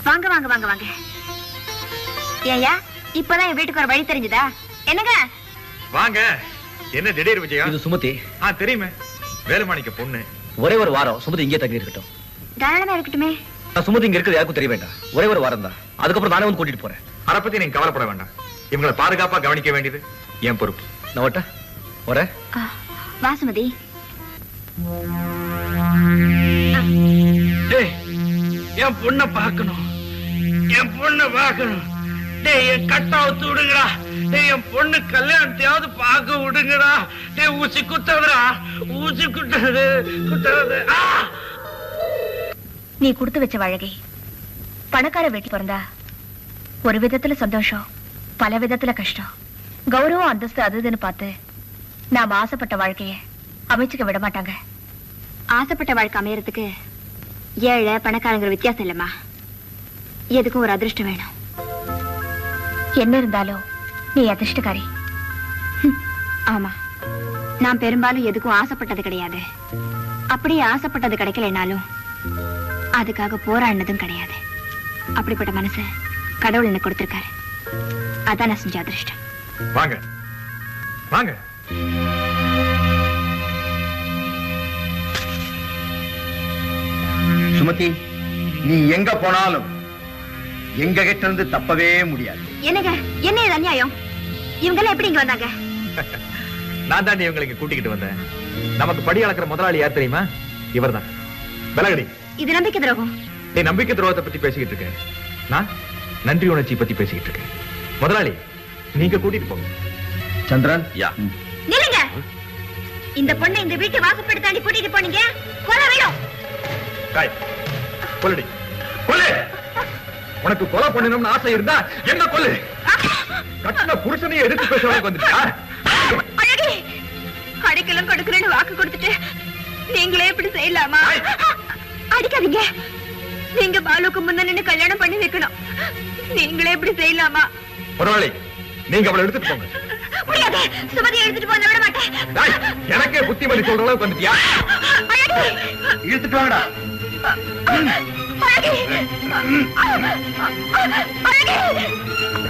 வாங்க வாங்க வாங்க வாங்க. ஏயா இப்பதான் என் வீட்டுக்கு ஒரு வழி தெரிஞ்சுதா? என்னங்க வாங்க. என்ன திடீர் விஜயா? இது சுமதி. தெரியுமே, வேலுமாணிக்க பொண்ணு. ஒரே ஒரு வாரம் சுமதி இங்கே தங்கி இருக்கட்டும். தாராளமா இருக்கட்டுமே. நான் சுமதி இங்க இருக்கிறது யாருக்கும் தெரிய வேண்டாம். ஒரே ஒரு வாரம் தான், அதுக்கப்புறம் நானே வந்து கூட்டிட்டு போறேன். அதை பத்தி நீங்க கவலைப்பட வேண்டாம். இவங்களை பாதுகாப்பா கவனிக்க வேண்டியது என் பொறுப்பு. நான் வட்ட வரேன். வாசுமதி, என் பொண்ண பாக்கணும், என் பொண்ண பாக்கணும். டேய் என் கட்டாவத்து விடுங்கடா. டேய் என் பொண்ணு கல்யாணத்தையாவது பார்க்க விடுங்கடா. டேய் ஊசி குத்தாதடா, ஊசி குத்தாது குத்தாது. நீ கொடுத்து வச்ச வழகை பணக்கார வீட்டுல பிறந்தா ஒரு விதத்துல சந்தோஷம், பல விதத்துல கஷ்டம். கௌரவம் அந்தஸ்து அதுன்னு பார்த்து நாம ஆசைப்பட்ட வாழ்க்கைய அமைச்சுக்க விட மாட்டாங்க. ஆசைப்பட்ட வாழ்க்கை அமையறதுக்கு ஏழை பணக்காரங்கிற வித்தியாசம் இல்லம்மா. எதுக்கும் ஒரு அதிர்ஷ்டம் வேணும். என்ன இருந்தாலும் நீ அதிர்ஷ்டக்காரி. ஆமா, நான் பெரும்பாலும் எதுக்கும் ஆசைப்பட்டது கிடையாது. அப்படியே ஆசைப்பட்டது கிடைக்கலனாலும் அதுக்காக போராடினதும் கிடையாது. அப்படிப்பட்ட மனசு கடவுள் எனக்கு கொடுத்திருக்காரு. அதான் நான் செஞ்ச அதிர்ஷ்டம். வாங்க வாங்க. சுமதி, நீ எங்க போனாலும் எங்க கிட்ட இருந்து தப்பவே முடியாது. என்னங்க, என்ன இது அநியாயம்? இவங்க எல்லாம் எப்படி இங்க வந்தாங்க? நான் தாண்டி இவங்களுக்கு கூட்டிக்கிட்டு வந்தேன். நமக்கு படி அளக்கிற முதலாளி யார் தெரியுமா? இவர்தான். விலகடி. இது நம்பிக்கை துரோகம். நீ நம்பிக்கை துரோகத்தை பத்தி பேசிக்கிட்டு இருக்க, நான் நன்றி உணர்ச்சி பத்தி பேசிக்கிட்டு இருக்கேன். முதலாளி, நீங்க கூட்டிட்டு போங்க. சந்திரன், நில்லுங்க. இந்த பொண்ணை இந்த வீட்டு வாசப்படி தாண்டி கூட்டிட்டு போனீங்க, கொலை வேணும். கொல்லடி, கொல்லு. உனக்கு கொலை பண்ணணும்னு ஆசை இருந்தா என்ன கொல்லு. கட்டின புருஷனையும் எடுத்து பேசுறதுக்கு வந்துட்டா? அழகி, அடிக்கலாம் கொடுக்கிறேன்னு வாக்கு கொடுத்துட்டு நீங்களே இப்படி செய்யலாமா? அடிக்காதீங்க. நீங்க பாலுக்கு முன்ன நின்னு கல்யாணம் பண்ணி வைக்கணும். நீங்களே இப்படி செய்யலாமா? பரவாயில்லை, நீங்க அவளை எடுத்துட்டு போங்க. முடியாது, சுமதியை எடுத்துட்டு போக விட மாட்டேன். எனக்கே புத்திமதி சொல்ற அளவுக்கு வந்துட்டியா? இழுத்துட்டு வாங்கடா. அழகி, அழகி.